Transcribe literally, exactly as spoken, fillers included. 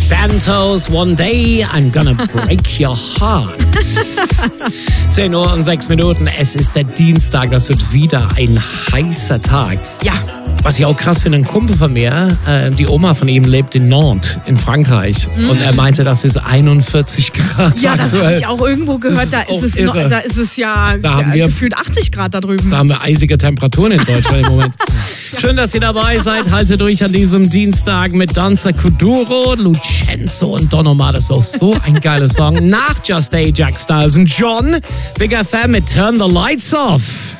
Santos, one day I'm gonna break your heart. zehn Uhr und sechs Minuten, es ist der Dienstag, das wird wieder ein heißer Tag. Ja. Was ich auch krass finde, ein Kumpel von mir, äh, die Oma von ihm lebt in Nantes in Frankreich mm. und er meinte, das ist einundvierzig Grad. Ja, das habe ich auch irgendwo gehört, da ist, es no, da ist es ja da haben wir, gefühlt achtzig Grad da drüben. Da haben wir eisige Temperaturen in Deutschland im Moment. Schön, dass ihr dabei seid. Haltet durch an diesem Dienstag mit Danza Kuduro, Lucenzo und Don Omar. Das ist auch so ein geiler Song. Nach Just Ajax, Styles und John. Big F M mit Turn the Lights Off.